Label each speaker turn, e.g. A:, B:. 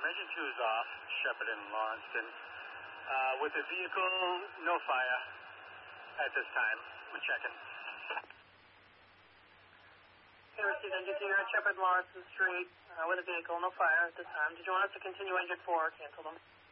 A: engine 2 is off, Shepard and Lawrence. With the vehicle, no fire at this time. We're checking.
B: Okay, received engine 2, you're at Shepard Lawrence Street with a vehicle, no fire at this time. Did you want us to continue engine 4 or cancel them?